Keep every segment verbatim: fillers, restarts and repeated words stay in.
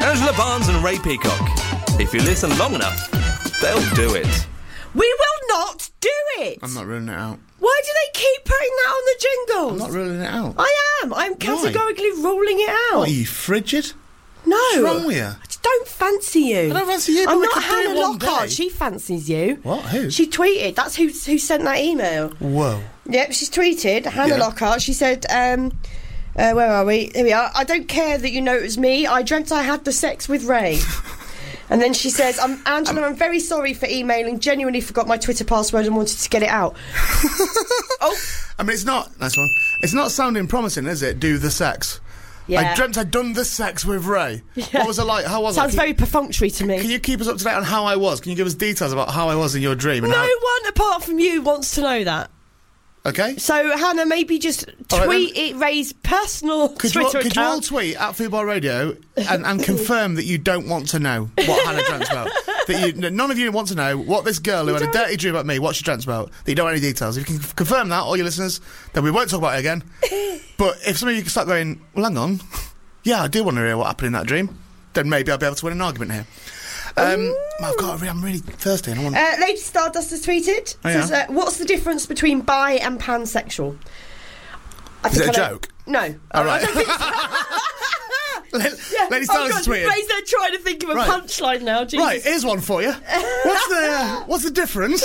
Angela Barnes and Ray Peacock. If you listen long enough, they'll do it. We will not do it! I'm not ruling it out. Why do they keep putting that on the jingles? I'm not ruling it out. I am. I'm categorically Why? ruling it out. What, are you frigid? No. What's wrong with you? I just don't fancy you. I don't fancy you, but I'm we not could do Hannah it one Lockhart. day. She fancies you. What? Who? She tweeted. That's who who sent that email. Whoa. Yep, she's tweeted. Hannah Yeah. Lockhart. She said, um, uh, where are we? Here we are. I don't care that you know it was me. I dreamt I had the sex with Ray. And then she says, I'm, Angela, I'm very sorry for emailing. Genuinely forgot my Twitter password and wanted to get it out. Oh. I mean, it's not... Nice one. It's not sounding promising, is it? Do the sex. Yeah. I dreamt I'd done the sex with Ray. Yeah. What was it like? How was Sounds it? very perfunctory to me. Can you keep us up to date on how I was? Can you give us details about how I was in your dream? And No how... one apart from you wants to know that. Okay. So, Hannah, maybe just All right, tweet it, Ray's personal Could you, Twitter all, could you all account. tweet at Football Radio and, and confirm that you don't want to know what Hannah dreamt about? That you, none of you want to know what this girl who had a dirty dream about me, what she dreamt about, that you don't want any details. If you can confirm that, all your listeners, then we won't talk about it again. But if some of you can start going, well, hang on, yeah, I do want to hear what happened in that dream, then maybe I'll be able to win an argument here. Um, I've got. I'm really thirsty. And I want. Uh, Lady Stardust has tweeted. Oh, yeah? Says, uh, what's the difference between bi and pansexual? I Is it a I know- joke? No. All right. I don't think so. yeah. Lady Oh, Stardust God, has tweeted. Ray's there trying to think of a Right. punchline now. Jesus. Right, here's one for you. What's the What's the difference?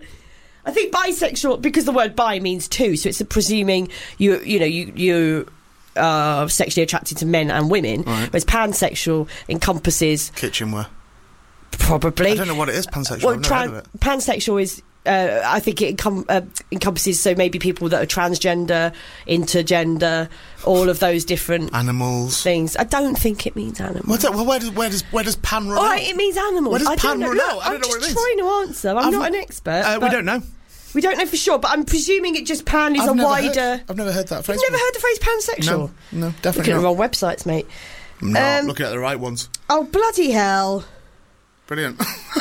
I think bisexual, because the word bi means two, so it's a presuming you you know you you are sexually attracted to men and women, Right. whereas pansexual encompasses Kitchenware. probably. I don't know what it is. Pansexual. Well, I've never heard tran- of it. pansexual is. Uh, I think it encom- uh, encompasses so maybe people that are transgender, intergender, all of those different Animals. things. I don't think it means animals. What's that? Well, where does where does where does pan run All out? right, it means animals. Where does I pan don't know. run Look, out? I don't I'm know what just it means. trying to answer. I'm I've not n- an expert. Uh, we but don't know. We don't know for sure, but I'm presuming it just pan is I've a never wider. Heard, I've never heard that phrase. You've never before. heard the phrase pansexual? No, no, Look definitely at the not. wrong websites, mate. I'm not Um, looking at the right ones. Oh, bloody hell. Brilliant.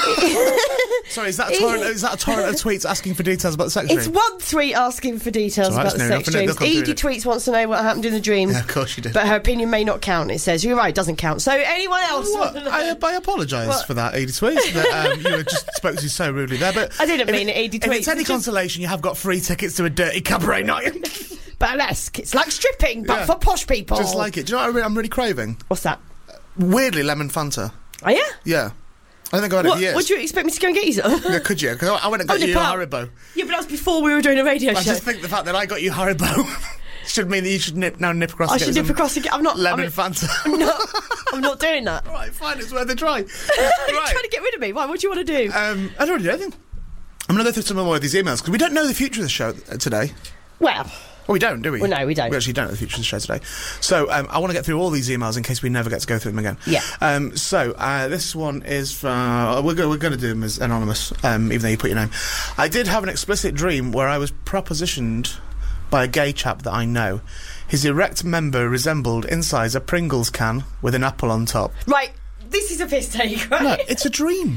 Sorry, is that a torrent? Is that a torrent of tweets asking for details about the sex It's dream? one tweet asking for details It's all right, about the it's near sex enough, isn't it? dreams. They'll come Edie through tweets wants to know what happened in the dream. Yeah, of course you did. But her opinion may not count, it says. You're right, it doesn't count. So anyone else? What? want to know? I, I apologise What? for that, Edie Tweets. That um, you were just spoke to so rudely there. But I didn't if mean it, Edie If Tweets. it's any It's just- consolation, you have got free tickets to a dirty cabaret night. Burlesque. It's like stripping, but Yeah. for posh people. Just like it. Do you know what I re- I'm really craving? What's that? Weirdly, lemon Fanta. Oh, yeah? Yeah. I don't think I've had it What, for years. what do you expect me to go and get you some? Yeah, could you? 'Cause I went and got Oh, you nip a out. Haribo. Yeah, but that was before we were doing a radio I show. just think the fact that I got you Haribo should mean that you should nip, now nip across I and get should some nip across and get... I'm not... lemon I'm, Fanta. I'm not, I'm not doing that. Right, fine, it's worth a try. You're trying right. to get rid of me. Why? What do you want to do? Um, I don't really do anything. I'm going to go through some more of these emails because we don't know the future of the show uh, today. well... Well, we don't, do we? Well, no, we don't. We actually don't know the future of the show today. So um, I want to get through all these emails in case we never get to go through them again. Yeah. Um, so uh, this one is from... We're, go- we're going to do them as anonymous, um, even though you put your name. I did have an explicit dream where I was propositioned by a gay chap that I know. His erect member resembled in size a Pringles can with an apple on top. Right, this is a piss take, right? No, it's a dream.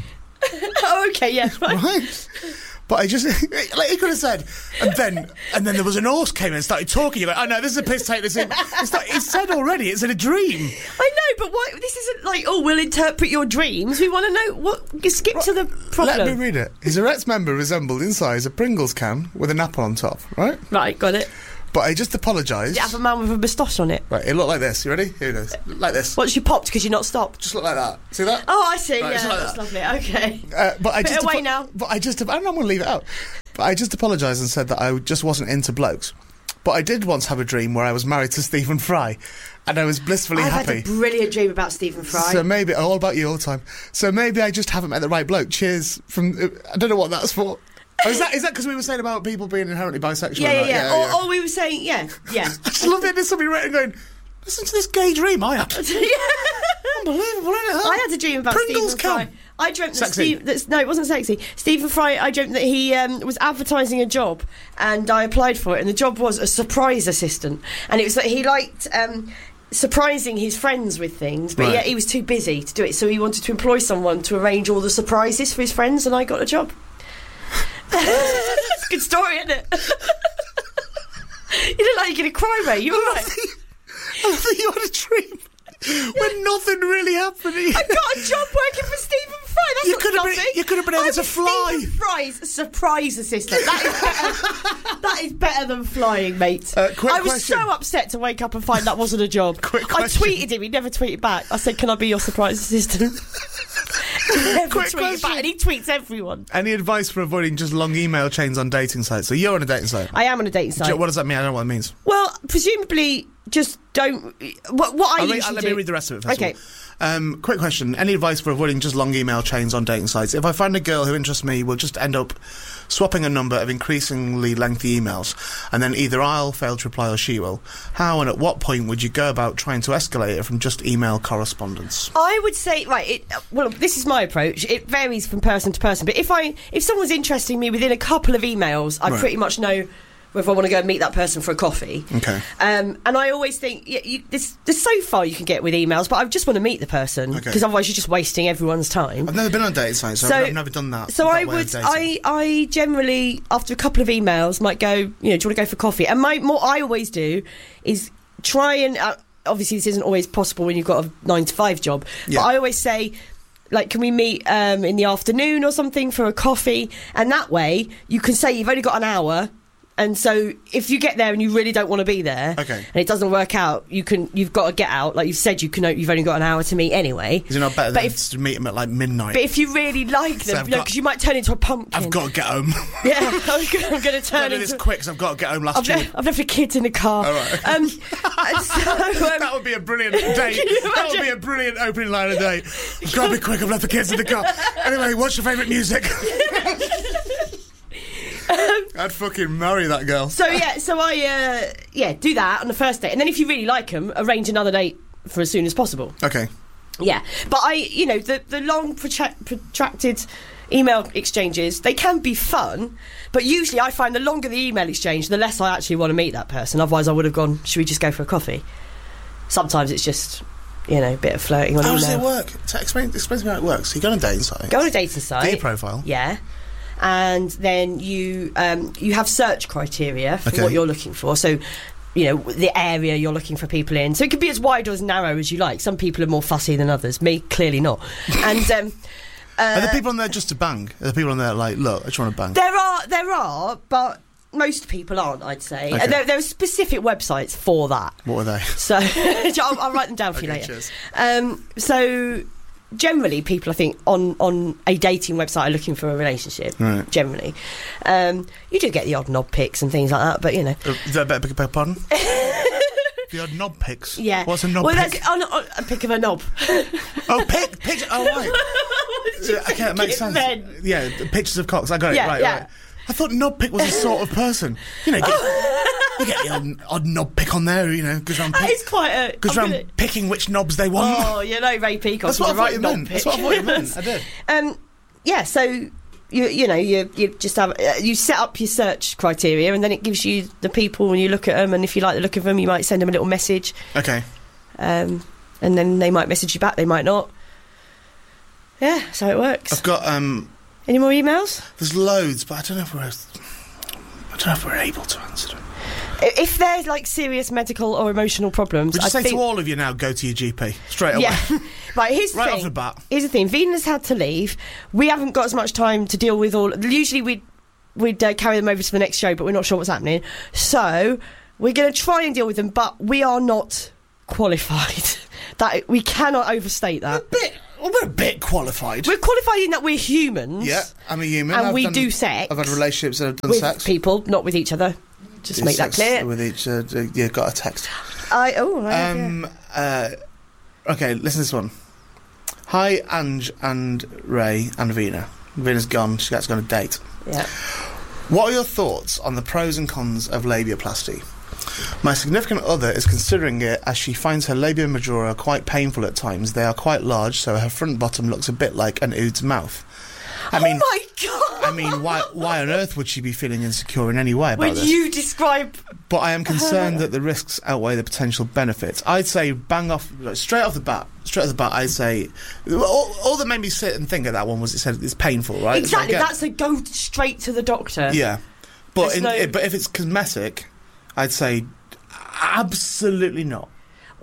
Oh, okay, yeah, right. Right. But I just, like he could have said, and then, and then there was an horse came in and started talking. You go, oh no, this is a piss take. This is, it's like, it's said already. It's in a dream. I know, but why? This isn't like, oh, we'll interpret your dreams. We want to know what. Skip to the problem. Let me read it. His erect member resembled in size a Pringles can with an apple on top. Right. Right, got it. But I just apologised. Did it have a man with a moustache on it? Right. It looked like this. You ready? Here it is. Like this. Once you popped because you're not stopped. Just look like that. See that? Oh, I see. Right, yeah, it's like that's that. lovely. Okay. Uh, but I Put just it away apo- now. But I just, I don't know, I'm going to leave it out. But I just apologised and said that I just wasn't into blokes. But I did once have a dream where I was married to Stephen Fry, and I was blissfully I've happy. had a brilliant dream about Stephen Fry. So maybe all about you all the time. So maybe I just haven't met the right bloke. Cheers from. Uh, I don't know what that's for. Oh, is that is that because we were saying about people being inherently bisexual? yeah, yeah, Like, yeah. Or, or we were saying, yeah, yeah. I just love it. There's somebody written going, listen to this gay dream I had. yeah. Unbelievable, isn't it? I had a dream about Pringles Stephen Fry. can. I dreamt that Sexy. Steve. That's, no, it wasn't sexy. Stephen Fry. I dreamt that he um, was advertising a job, and I applied for it. And the job was a surprise assistant, and it was that he liked um, surprising his friends with things, but Right. yet he was too busy to do it. So he wanted to employ someone to arrange all the surprises for his friends, and I got a job. It's a good story, isn't it? You look like you're going to cry, Ray. You all right? I thought you had a dream. When nothing really happening. I got a job working for Stephen Fry. That's You not could have nothing. been, you could have been able I'm to fly. Stephen Fry's surprise assistant. That is better. That is better than flying, mate. Uh, quick I was question. so upset to wake up and find that wasn't a job. Quick I question. tweeted him. He never tweeted back. I said, "Can I be your surprise assistant?" He never Quick tweeted question. back, and he tweets everyone. Any advice for avoiding just long email chains on dating sites? So you're on a dating site. I am on a dating site. What does that mean? I don't know what it means. Well, presumably, just don't. What, what I I'll read, usually let do. me read the rest of it first. Okay. Of all. Um, quick question. Any advice for avoiding just long email chains on dating sites? If I find a girl who interests me, we'll just end up swapping a number of increasingly lengthy emails, and then either I'll fail to reply or she will. How and at what point would you go about trying to escalate it from just email correspondence? I would say, right, it, well, this is my approach. It varies from person to person. But if I, if someone's interested in me within a couple of emails, I Right. pretty much know whether I want to go and meet that person for a coffee. Okay. Um, and I always think, yeah, you, there's, there's so far you can get with emails, but I just want to meet the person. Okay. Because otherwise you're just wasting everyone's time. I've never been on a dating site, so, So- I've never done that. So that I way of would, dating. I, I generally, after a couple of emails, might go, you know, do you want to go for coffee? And my, what I always do is try and, uh, obviously this isn't always possible when you've got a nine to five job, Yeah. but I always say, like, can we meet um, in the afternoon or something for a coffee? And that way, you can say you've only got an hour. And so, if you get there and you really don't want to be there, Okay. and it doesn't work out, you can you've got to get out. Like you've said, you can. You've only got an hour to meet anyway. Is it not better But than if- to meet them at like midnight? But if you really like So them, I've because got- you might turn into a pumpkin. I've got to get home. Yeah, I'm going to I've got turn to do this into. quick, 'cause I've got to get home last I've, year. left, I've left the kids in the car. All right, okay. Um, and so, um, That would be a brilliant date. you That would imagine? be a brilliant opening line of the day. I've got to be quick, I've left the kids in the car. Anyway, what's your favourite music? I'd fucking marry that girl. so yeah, so I uh, yeah do that on the first date, and then if you really like them, arrange another date for as soon as possible. Okay. Yeah, but I, you know, the the long protra- protracted email exchanges, they can be fun, but usually I find the longer the email exchange, the less I actually want to meet that person. Otherwise, I would have gone, should we just go for a coffee? Sometimes it's just, you know, a bit of flirting on How email. does it work? T- explain, explain to me how it works. So you go on a dating site. Go on a dating site. Do your profile. Yeah. And then you um, you have search criteria for Okay. what you're looking for. So, you know, the area you're looking for people in. So it could be as wide or as narrow as you like. Some people are more fussy than others. Me, clearly not. And um, Are there uh, people on there just to bang? Are there people on there like, look, I just want to bang? there are, there are, but most people aren't, I'd say. Okay. And there, there are specific websites for that. What are they? So I'll, I'll write them down for you Okay, later. cheers. Um, so generally, people I think on on a dating website are looking for a relationship. Right. Generally, um, you do get the odd knob pics and things like that, but you know, Uh, Is that a better beg pardon? The odd knob pics. yeah. What's a knob well, pic? that's on, on a pic of a knob. Oh, pic, pic. Oh, right. What did you Yeah, okay, think it makes it sense. meant? Yeah, the pictures of cocks. I got Yeah, it. Right, yeah. right. I thought knob pic was a sort of person. You know, get, you get the odd, odd knob pic on there. You know, because I'm That is quite a. because I'm I'm gonna- picking which knobs they want. Oh, you know, Ray Peacock. That's is what I a thought right you knob meant. pic. That's what I thought you meant. I did. Um, yeah, so you you know you you just have uh, you set up your search criteria, and then it gives you the people when you look at them, and if you like the look of them, you might send them a little message, Okay. um, and then they might message you back. They might not. Yeah, that's how it works. I've got um. Any more emails? There's loads, but I don't know if we're. I don't know if we're able to answer them. I- If there's like serious medical or emotional problems, Would you I say think, to all of you now, go to your G P straight away? yeah. Right, here's the Right thing. off the bat. Here's the thing. Vena's had to leave. We haven't got as much time to deal with all. Usually we'd we'd uh, carry them over to the next show, but we're not sure what's happening. So we're going to try and deal with them, but we are not qualified. That we cannot overstate that. Bit, well, we're a bit qualified. We're qualified in that we're humans. Yeah, I'm a human. And I've we done- do sex. I've had relationships that have done with sex. people, not with each other. Just Do make that sex clear. With each, uh, d- yeah, got a text. I oh I have, yeah. Um, uh, okay, listen to this one. Hi, Ange and Ray and Vina. Vina's gone. She has to go on a date. yeah. What are your thoughts on the pros and cons of labiaplasty? My significant other is considering it as she finds her labia majora quite painful at times. They are quite large, so her front bottom looks a bit like an ood's mouth. I mean, oh my god! I mean, why why on earth would she be feeling insecure in any way about When this? you describe But I am concerned that the risks outweigh the potential benefits. I'd say bang off, like, straight off the bat, straight off the bat, I'd say, all, all that made me sit and think of that one was it said it's painful, right? It's exactly, like, yeah. that's a go straight to the doctor. Yeah. But, There's in, no- it, but if it's cosmetic, I'd say absolutely not.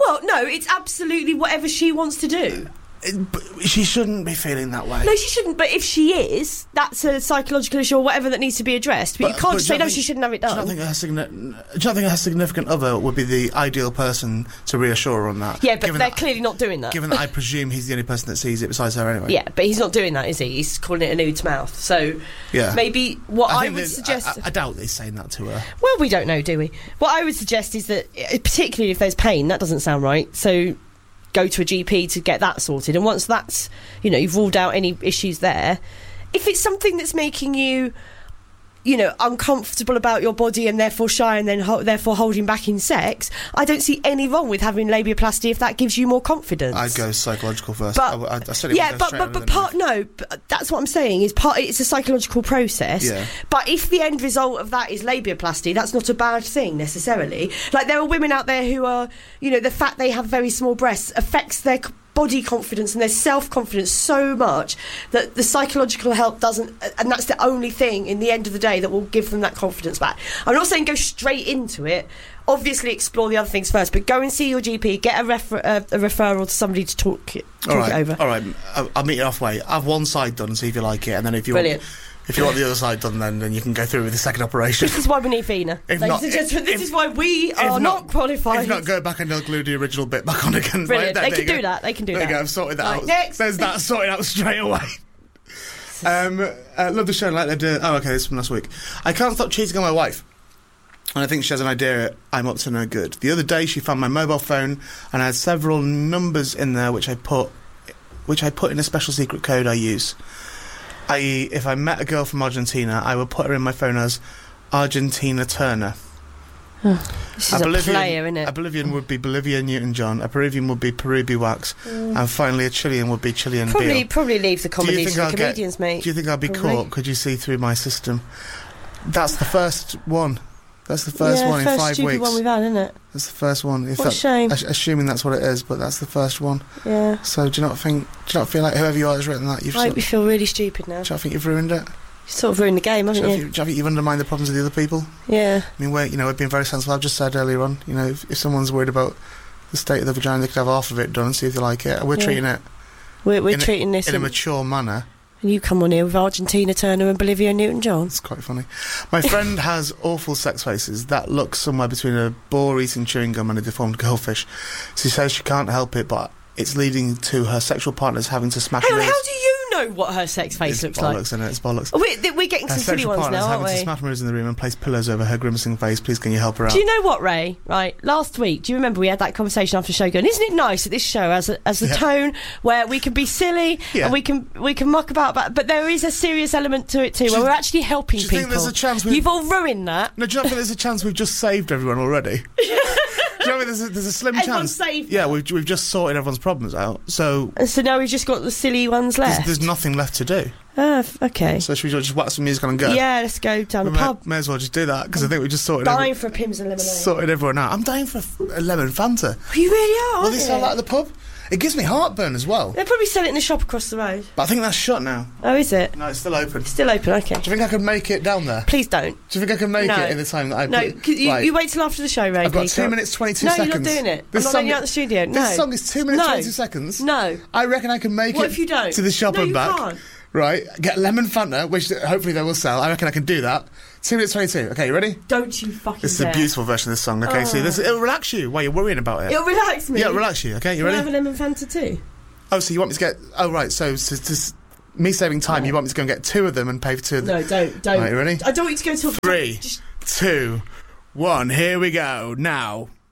Well, no, it's absolutely whatever she wants to do. It, but she shouldn't be feeling that way. No, she shouldn't. But if she is, that's a psychological issue or whatever that needs to be addressed. But, but you can't but just say, no, think, she shouldn't have it do you done. not think her signi- do you not think her significant other would be the ideal person to reassure her on that? Yeah, but given they're that, clearly not doing that. Given that I presume he's the only person that sees it besides her anyway. Yeah, but he's not doing that, is he? He's calling it a nude mouth. So yeah. maybe what I, I, I think would that- suggest... I, I, I doubt he's saying that to her. Well, we don't know, do we? What I would suggest is that, uh, particularly if there's pain, that doesn't sound right. So go to a G P to get that sorted. And once that's, you know, you've ruled out any issues there, if it's something that's making you, you know, uncomfortable about your body and therefore shy and then ho- therefore holding back in sex, I don't see any wrong with having labiaplasty if that gives you more confidence. I'd go psychological first. But, I, I, I certainly yeah, wouldn't go but straight but, over but the part no, but that's what I'm saying is part. It's a psychological process. Yeah. But if the end result of that is labiaplasty, that's not a bad thing necessarily. Like there are women out there who are, you know, the fact they have very small breasts affects their c- body confidence and their self-confidence so much that the psychological help doesn't, and that's the only thing in the end of the day that will give them that confidence back. I'm not saying go straight into it. Obviously explore the other things first, but go and see your G P, get a, refer- uh, a referral to somebody to talk, it, talk all right, it over. All right, I'll, I'll meet you halfway. Have one side done and see if you like it, and then if you Brilliant. want, if you want the other side done, then, then you can go through with the second operation. This is why we need Vina. If Ladies not- and gentlemen, this if- is why we are not, qualified. If not, go back and they'll glue the original bit back on again. Brilliant. Right, there, They there can you do go. that. They can do there that. you go. I've sorted that Right, out. next. There's that sorted out straight away. um, uh, love the show. Like they do. Oh, okay. This is from last week. I can't stop cheating on my wife, and I think she has an idea I'm up to no good. The other day, she found my mobile phone and I had several numbers in there which I put, which I put in a special secret code I use. that is, if I met a girl from Argentina, I would put her in my phone as Argentina Turner. This is a, Bolivian, player, isn't it? A Bolivian would be Bolivia Newton-John, a Peruvian would be Perubi Wax, mm. and finally a Chilean would be Chilean Probably, Beale. probably leave the comedy to the I'll comedians, get, mate. Do you think I'll be Probably. caught? Could you see through my system? That's the first one. That's the first yeah, one in first five stupid weeks. one we've had, isn't it? That's the first one. If What a that, shame. ass- Assuming that's what it is, but that's the first one. Yeah. So do you not think? Do you not feel like whoever you are has written that you've? I Sort, we feel really stupid now. do you not think you've ruined it? You sort of ruined the game, Do haven't you, you? not think, do you not think you've undermined the problems of the other people? Yeah. I mean, we're you know we've been very sensible. I've just said earlier on, you know, if, if someone's worried about the state of the vagina, they could have half of it done and see if they like it. We're Yeah. treating it We're, we're in treating a, this... in a and- mature manner. And you come on here with Argentina Turner and Bolivia Newton-John. It's quite funny. My friend has awful sex faces that look somewhere between a boar eating chewing gum and a deformed goldfish. She says she can't help it, but it's leading to her sexual partners having to smash Hang on, mirrors. how do you know what her sex face It's looks like? bollocks, isn't it? It's bollocks. Oh, We're, we're getting Her some silly sexual ones partners now, aren't having to we? smash mirrors in the room and place pillows over her grimacing face. Please, can you help her out? Do you know what, Ray? Right, last week, do you remember we had that conversation after the show going, isn't it nice that this show has a, has a Yeah. tone where we can be silly Yeah. and we can we can muck about, but, but there is a serious element to it too, Do where you- we're actually helping do you people. think there's a chance we- You've all ruined that. No, do you not think there's a chance we've just saved everyone already? Do you know what I mean? There's a, there's a slim Everyone's chance. saved Yeah, now. we've, we've just sorted everyone's problems out. So And so now we've just got the silly ones there's, left. there's nothing left to do. Ah, f- okay. So should we just whack some music on and go? Yeah, let's go down We the may, pub. may as well just do that because I think we just sorted Dying every, for a Pimm's and lemonade. sorted everyone out. I'm dying for a, f- a lemon Fanta. You really are, Will aren't they you? sell that at the pub? It gives me heartburn as well. They'll probably sell it in the shop across the road. But I think that's shut now. Oh, is it? No, it's still open. Still open, okay. Do you think I can make it down there? Please don't. Do you think I can make No. it in the time that I No, put- 'cause you, Right. you wait till after the show, Ray. I've got please. two minutes twenty-two no, seconds. you're not doing it. This I'm not song, letting you out the studio. This No. song is two minutes No. twenty seconds. No. I reckon I can make What it if you don't? to the shop No, and you back. can't. Right, get lemon Fanta, which hopefully they will sell. I reckon I can do that. Two minutes twenty-two. Okay, you ready? Don't you fucking This is a dare. beautiful version of this song. Okay, Oh. see, this it'll relax you while you're worrying about it. It'll relax me. Yeah, it'll relax you. Okay, you Can I ready? have a lemon Fanta too? Oh, so you want me to get? Oh, right. So, so, so me saving time. You want me to go and get two of them and pay for two of them? No, don't. Don't. Right, you ready? I don't want you to go till... Three, Just... two, one. Here we go. Now.